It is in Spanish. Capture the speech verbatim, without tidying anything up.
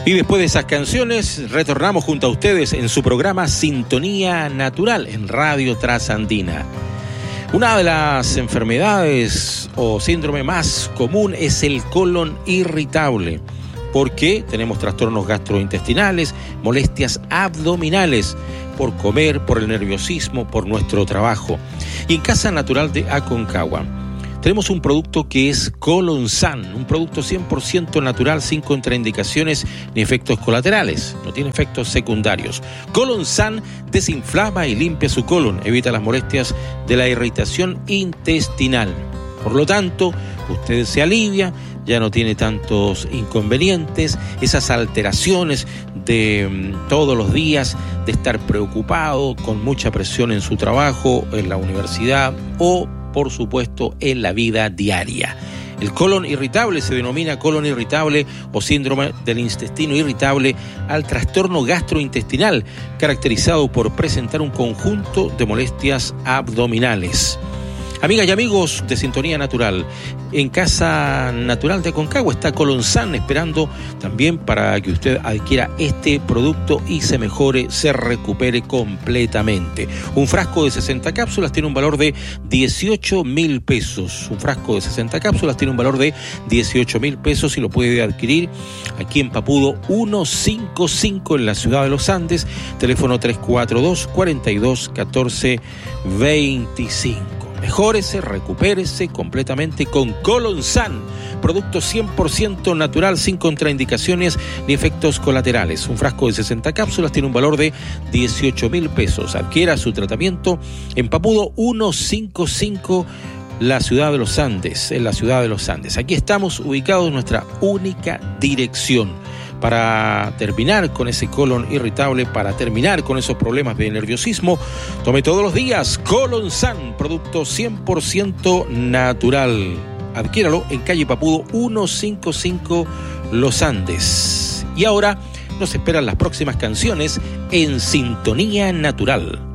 Y después de esas canciones, retornamos junto a ustedes en su programa Sintonía Natural en Radio Trasandina. Una de las enfermedades o síndrome más común es el colon irritable, porque tenemos trastornos gastrointestinales, molestias abdominales, por comer, por el nerviosismo, por nuestro trabajo. Y en Casa Natural de Aconcagua tenemos un producto que es Colonsan, un producto cien por ciento natural, sin contraindicaciones ni efectos colaterales, no tiene efectos secundarios. Colonsan desinflama y limpia su colon, evita las molestias de la irritación intestinal. Por lo tanto, usted se alivia, ya no tiene tantos inconvenientes, esas alteraciones de mm, todos los días, de estar preocupado, con mucha presión en su trabajo, en la universidad o, por supuesto, en la vida diaria. El colon irritable se denomina colon irritable o síndrome del intestino irritable al trastorno gastrointestinal, caracterizado por presentar un conjunto de molestias abdominales. Amigas y amigos de Sintonía Natural, en Casa Natural de Aconcagua está Colonsan esperando también para que usted adquiera este producto y se mejore, se recupere completamente. Un frasco de sesenta cápsulas tiene un valor de dieciocho mil pesos. Un frasco de sesenta cápsulas tiene un valor de dieciocho mil pesos y lo puede adquirir aquí en Papudo ciento cincuenta y cinco en la ciudad de los Andes. Teléfono tres cuatro dos, cuatro dos, uno cuatro dos cinco. Mejórese, recupérese completamente con Colonsan, producto cien por ciento natural, sin contraindicaciones ni efectos colaterales. Un frasco de sesenta cápsulas tiene un valor de dieciocho mil pesos. Adquiera su tratamiento en Papudo ciento cincuenta y cinco, la ciudad de los Andes, en la ciudad de los Andes. Aquí estamos ubicados en nuestra única dirección. Para terminar con ese colon irritable, para terminar con esos problemas de nerviosismo, tome todos los días Colonsan, producto cien por ciento natural. Adquiéralo en calle Papudo ciento cincuenta y cinco, Los Andes. Y ahora nos esperan las próximas canciones en Sintonía Natural.